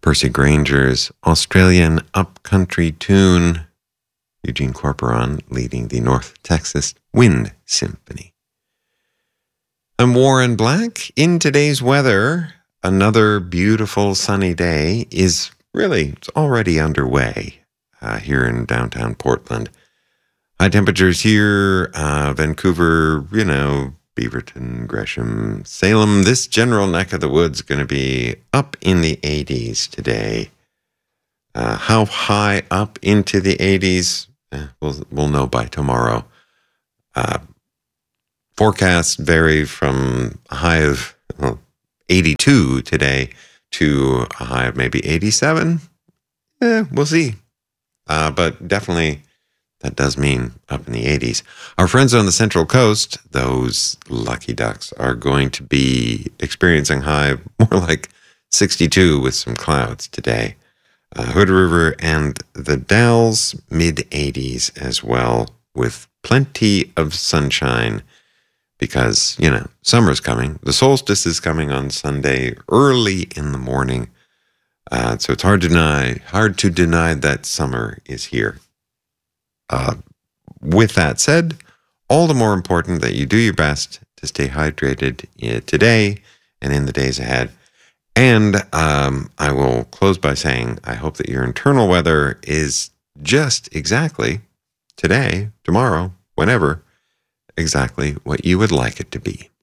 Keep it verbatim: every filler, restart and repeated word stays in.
Percy Granger's Australian upcountry tune, Eugene Corporon leading the North Texas Wind Symphony. I'm Warren Black. In today's weather, another beautiful sunny day is really it's already underway uh, here in downtown Portland. High temperatures here, uh, Vancouver, you know, Beaverton, Gresham, Salem, this general neck of the woods going to be up in the eighties today. Uh, how high up into the eighties? Eh, we'll, we'll know by tomorrow. Uh, forecasts vary from a high of well, eighty-two today to a high of maybe eighty-seven. Eh, we'll see. Uh, but definitely that does mean up in the eighties. Our friends on the Central Coast, those lucky ducks, are going to be experiencing high more like sixty-two with some clouds today. Uh, Hood River and the Dalles, mid-eighties as well, with plenty of sunshine because, you know, summer's coming. The solstice is coming on Sunday early in the morning. Uh, so it's hard to deny, hard to deny that summer is here. Uh, with that said, all the more important that you do your best to stay hydrated uh, today and in the days ahead. And um, I will close by saying I hope that your internal weather is just exactly today, tomorrow, whenever, exactly what you would like it to be.